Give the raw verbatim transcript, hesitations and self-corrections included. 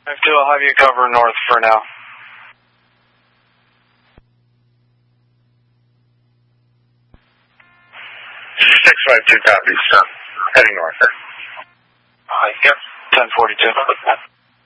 five two, I'll have you cover north for now. six five two copies, sir. Heading north, sir. Uh, yep, ten forty-two.